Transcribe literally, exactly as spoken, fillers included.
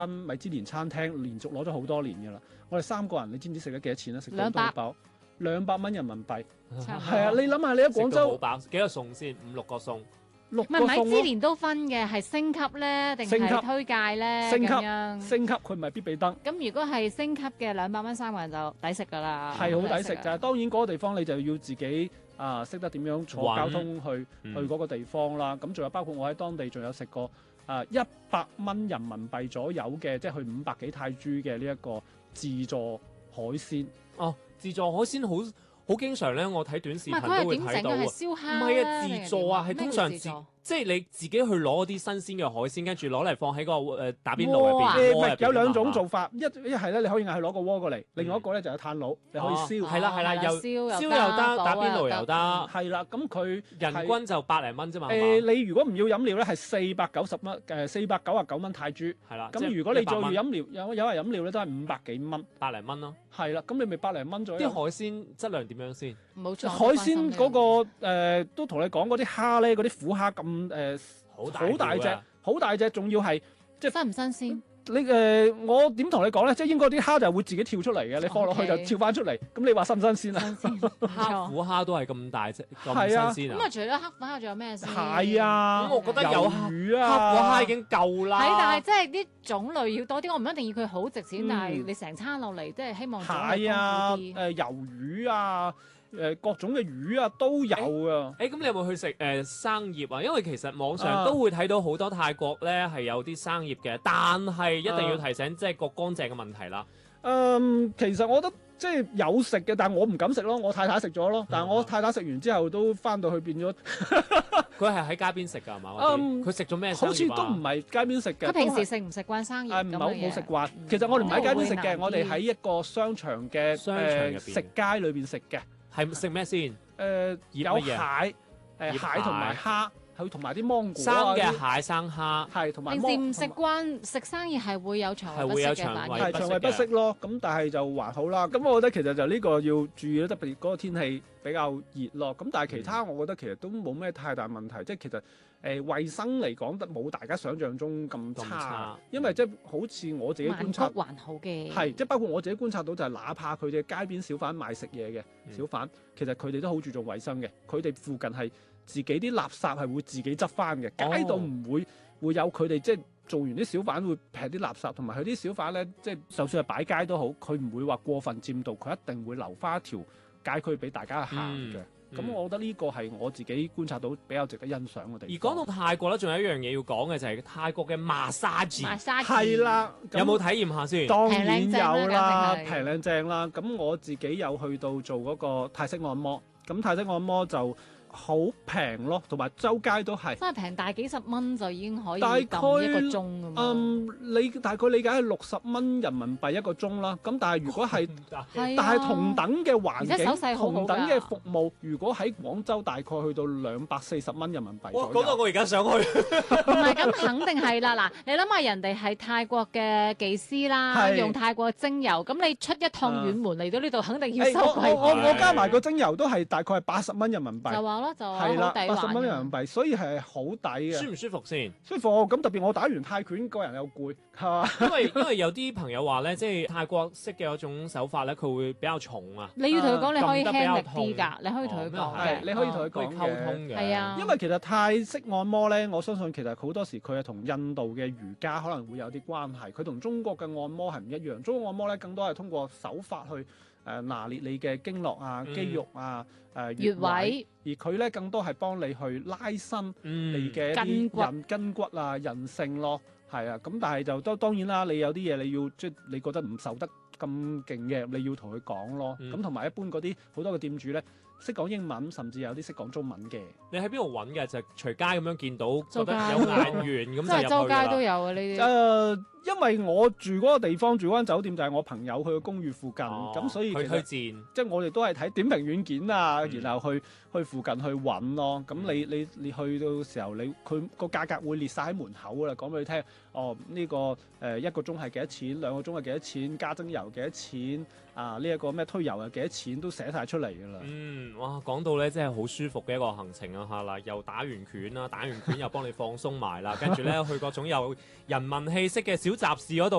米芝蓮餐廳連續攞咗好多年㗎啦。我哋三個人，你知唔知食咗幾多錢咧？食到兩百飽，兩百蚊人民幣。 差唔多係啊，你諗下，你喺廣州好飽，幾個餸先？五六個餸。 六唔係米個餸咯， 芝蓮都分嘅，係升級咧定升級係推介咧升級咁樣。 升級佢唔係必比登。 咁如果係升級嘅兩百蚊三個人就抵食㗎啦， 係好抵食啊㗎，當然嗰個地方你就要自己啊識得點樣坐揾交通去嗯去嗰個地方啦。咁仲有包括我喺當地仲有食過啊一百蚊人民幣左右嘅，即係去五百幾泰銖嘅呢一個自助海鮮。 哦，自助海鮮好好經常咧，我睇短視唔係頻都會佢係點整嘅？係睇到啊。 燒蝦唔係啊， 定自助啊，係點通常自咩叫自助即係你自己去攞啲新鮮嘅海鮮，跟住攞嚟放喺個誒打邊爐入邊。 鍋啊誒唔係鍋入邊有兩種啊做法，一一係咧你可以嗌佢攞個鍋過嚟，另外一個咧就有炭爐，你可以燒。 哦係啦係啦又燒又燒又得，打邊爐又得， 係啦，咁佢人均就百零蚊啫嘛。係誒嘛你如果唔要飲料咧係四百九十蚊誒四百九十九蚊泰銖。 係啦，即係咁如果你再一百蚊要飲料有有係飲料咧都係五百幾蚊。 百零蚊咯。 係啦，咁你咪百零蚊左右。 啲海鮮質量點樣先？ 冇錯。 海鮮嗰、個、呃、都同你講嗰啲蝦咧，嗰啲虎蝦咁誒好大好大隻條啊， 好大隻，仲要係新唔新鮮？ 你誒、呃、我點同你講咧？即係應該啲蝦就係會自己跳出嚟嘅，你放落去就 OK 跳翻出嚟。咁你話新唔新鮮啊？ 新鮮，唔黑錯。 虎蝦都係咁大隻，咁係啊新鮮啊！ 咁啊，除咗黑虎蝦，仲有咩先？ 係啊， 咁我覺得有魷魚啊， 黑虎蝦已經夠啦。 係，但係即係啲種類要多啲，我唔一定要佢好值錢， 嗯但係你成餐落嚟，即係希望種類蟹啊， 豐富啲。 誒魷魚啊，誒各種嘅魚啊都有啊。 誒咁你有冇去食誒生葉啊？因為其實網上啊都會睇到好多泰國咧係有啲生葉嘅，但係一定要提醒即係個乾淨嘅問題啦。 嗯，其實我覺得即係有食嘅，但係我唔敢食咯。我太太食咗咯，但係我太太食完之後都翻到去變咗， 佢係喺街邊食㗎係嘛？嗰啲嗯佢食咗咩生好似葉啊？ 都唔係街邊食嘅。 佢平時都係食唔食慣生葉誒唔係好咁嘅嘢冇食慣嗯。 其實我哋唔喺街邊食嘅， 會難啲我哋喺一個商場嘅商場入邊誒食街裏邊食嘅。 係食咩先？ 誒有醃乜蟹，誒醃蟹同埋蝦，佢同埋啲芒果生啊嘅蟹生蝦。 係同埋平芒時唔食慣食生意係會有腸胃不適係會有嘅反應。 腸胃不適係腸胃不適咯，咁但係就還好啦。咁我覺得其實就呢個要注意咯，特別嗰個天氣比較熱咯。咁但係其他我覺得其實都冇咩太大問題，即係其實誒、呃、衞生嚟講得冇大家想象中咁差， 咁差因為即係好似我自己觀曼察谷。還好嘅， 係，即係包括我自己觀察到，就係哪怕佢哋街邊小販賣食嘢嘅嗯小販，其實佢哋都好注重衞生嘅。佢哋附近係自己啲垃圾係會自己執翻嘅， 哦街道唔會會有佢哋即係做完啲小販會劈啲垃圾，同埋佢啲小販咧，即係就算係擺街都好，佢唔會話過分佔道，佢一定會留翻一條街區俾大家行嘅。 嗯咁、 嗯我覺得呢個係我自己觀察到比較值得欣賞嘅地而方。 講到泰國咧，仲有一樣嘢要講嘅就係泰國嘅 massage， 馬沙係，啦，咁有冇體驗下先？ 當然平靚正啦有啦， 簡直係平靚正啦。咁我自己有去到做嗰個泰式按摩，咁泰式按摩就好平咯，同埋周街都係。 真係平大幾十蚊就已經可以大概撳一個鐘咁樣。 嗯，你大概理解係六十蚊人民幣一個鐘啦。咁但係如果係， 係啊但係同等嘅環而且手勢境， 好好㗎同等嘅服務，如果喺廣州大概去到兩百四十蚊人民幣哇！ 左右。 講到我而家想去， 唔係咁肯定係啦，嗱，你諗下人哋係泰國嘅技師啦， 係用泰國精油，咁你出一趟遠門嚟到呢度，肯定要誒我收貴啲。 我我我加埋個精油都係大概係八十蚊人民幣就。話咯，就話係啦， 好抵八十蚊玩人民幣，所以係好抵嘅， 舒唔舒服先？ 舒服。咁特別我打完泰拳，個人又攰，係嘛？ 因為因為有啲朋友話咧，即係泰國式嘅嗰種手法咧，佢會比較重啊。 你要同佢講，你可以撳得比較輕力啲㗎，你可以同佢哦講係嘅， 你可以同佢可以講溝通嘅。 係啊因為其實泰式按摩咧，我相信其實好多時佢係同印度嘅瑜伽可能會有啲關係。佢同中國嘅按摩係唔一樣。中國按摩咧更多係通過手法去誒、呃、拿捏你嘅經絡啊、 嗯肌肉啊、誒、呃、 穴位， 而佢咧更多係幫你去拉伸嗯你嘅一筋骨啲韌筋骨啊、韌性咯，係啊。咁但係就當當然啦，你有啲嘢你要即係你覺得唔受得咁勁嘅，你要同佢講咯。 嗯咁同埋一般嗰啲好多嘅店主咧，識講英文，甚至有啲識講中文嘅。 你喺邊度揾嘅？就隨街咁樣見到，覺周街得有眼緣咁真係就周街都入去啦。 有啊呢誒、 啲。 因為我住嗰個地方，住嗰間酒店就係我朋友佢嘅公寓附近，咁、 哦所以其實佢推薦。 即係我哋都係睇點評軟件啊， 嗯然後去去附近去揾咯。咁你你你去到時候，你佢個價格會列晒喺門口噶啦，講俾你聽。哦，呢、這個誒、呃、一個鐘係幾多錢，兩個鐘係幾多錢，加增油幾多錢啊？呢、這、一個咩推油係幾多錢，都寫晒出嚟噶啦。 嗯，哇，講到咧真係好舒服嘅一個行程啊嚇啦，又打完拳啦，打完拳又幫你放鬆埋啦，跟住咧去各種有人文氣息嘅小集市嗰度。